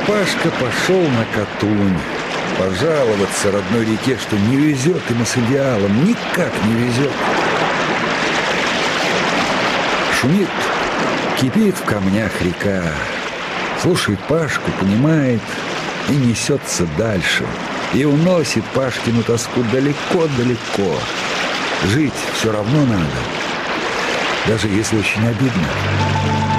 Пашка пошел на Катунь пожаловаться родной реке, что не везет ему с идеалом, никак не везет. Шумит, кипит в камнях река. Слушает Пашку, понимает и несется дальше. И уносит Пашкину тоску далеко-далеко. Жить все равно надо, даже если очень обидно.